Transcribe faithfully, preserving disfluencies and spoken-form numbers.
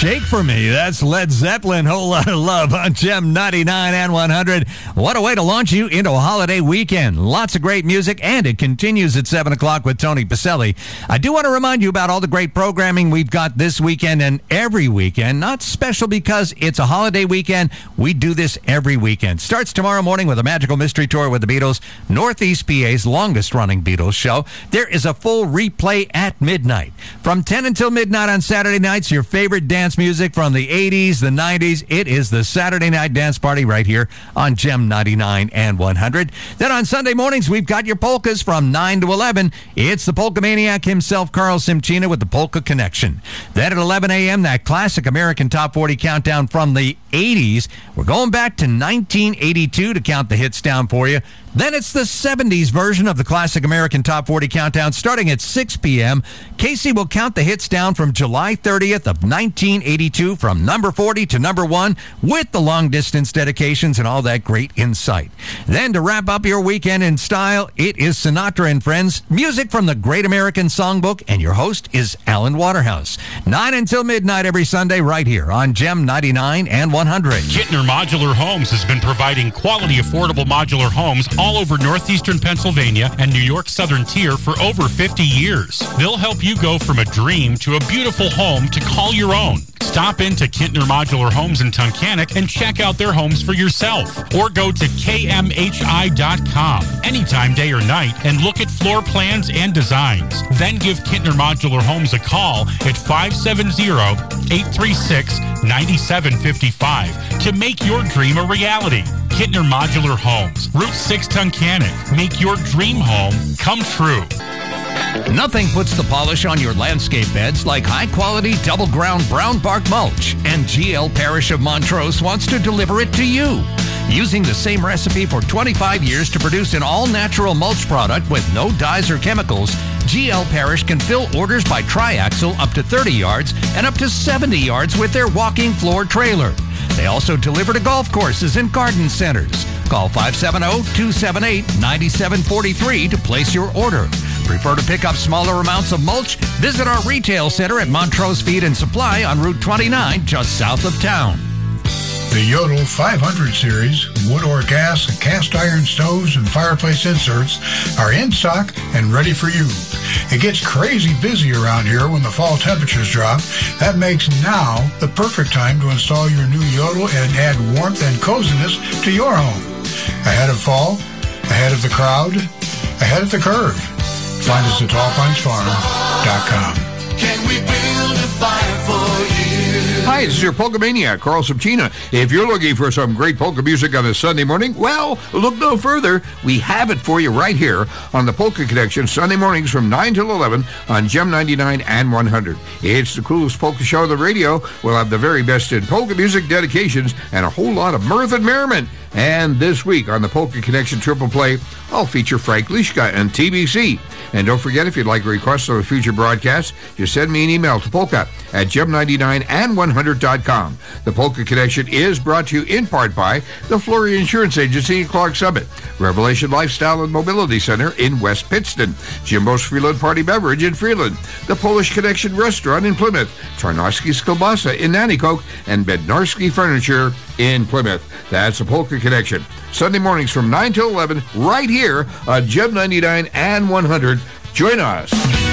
Shake for Me. That's Led Zeppelin. Whole lot of love on Gem ninety-nine and one hundred. What a way to launch you into a holiday weekend. Lots of great music, and it continues at seven o'clock with Tony Pacelli. I do want to remind you about all the great programming we've got this weekend and every weekend. Not special because it's a holiday weekend. We do this every weekend. Starts tomorrow morning with a magical mystery tour with the Beatles, Northeast P A's longest-running Beatles show. There is a full replay at midnight. From ten until midnight on Saturday nights, your favorite dance music from the eighties, the nineties. It is the Saturday Night Dance Party right here on Gem ninety-nine and one hundred. Then on Sunday mornings, we've got your polkas from nine to eleven. It's the Polka Maniac himself, Carl Simchina, with the Polka Connection. Then at eleven a.m., that classic American Top forty countdown from the eighties. We're going back to nineteen eighty-two to count the hits down for you. Then it's the seventies version of the classic American Top forty countdown starting at six p.m. Casey will count the hits down from July thirtieth of nineteen eighty-two from number forty to number one with the long-distance dedications and all that great insight. Then to wrap up your weekend in style, it is Sinatra and Friends, music from the Great American Songbook, and your host is Alan Waterhouse. nine until midnight every Sunday right here on Gem ninety-nine and one hundred. Kittner Modular Homes has been providing quality, affordable modular homes all over northeastern Pennsylvania and New York Southern Tier for over fifty years. They'll help you go from a dream to a beautiful home to call your own. Stop into Kittner Modular Homes in Tunkhannock and check out their homes for yourself. Or go to K M H I dot com anytime, day or night, and look at floor plans and designs. Then give Kittner Modular Homes a call at five seven zero, eight three six, nine seven five five to make your dream a reality. Kittner Modular Homes, Route six Tunkhannock. Make your dream home come true. Nothing puts the polish on your landscape beds like high-quality double-ground brown bark mulch, and G L Parish of Montrose wants to deliver it to you. Using the same recipe for twenty-five years to produce an all-natural mulch product with no dyes or chemicals, G L Parish can fill orders by triaxle up to thirty yards and up to seventy yards with their walking floor trailer. They also deliver to golf courses and garden centers. Call five seven zero, two seven eight, nine seven four three to place your order. Prefer to pick up smaller amounts of mulch? Visit our retail center at Montrose Feed and Supply on Route twenty-nine, just south of town. The Yodel five hundred series, wood or gas, cast iron stoves, and fireplace inserts are in stock and ready for you. It gets crazy busy around here when the fall temperatures drop. That makes now the perfect time to install your new Yodel and add warmth and coziness to your home. Ahead of fall, ahead of the crowd, ahead of the curve. Find us at tall pines farm dot com. Can we build a fire for you? Hi, this is your Polka Maniac, Carl Subchina. If you're looking for some great polka music on a Sunday morning, well, look no further. We have it for you right here on the Polka Connection, Sunday mornings from nine till eleven on Gem ninety-nine and one hundred. It's the coolest polka show on the radio. We'll have the very best in polka music, dedications, and a whole lot of mirth and merriment. And this week on the Polka Connection Triple Play, I'll feature Frank Lischka and T B C. And don't forget, if you'd like a request on a future broadcast, just send me an email to polka at gem ninety-nine and one hundred dot com. The Polka Connection is brought to you in part by the Flory Insurance Agency in Clark Summit, Revelation Lifestyle and Mobility Center in West Pittston, Jimbo's Freeland Party Beverage in Freeland, the Polish Connection Restaurant in Plymouth, Tarnowski's Kielbasa in Nanticoke, and Bednarski Furniture in Plymouth. That's the Polka Connection. Sunday mornings from nine till eleven, right here on Gem ninety-nine and one hundred. Join us.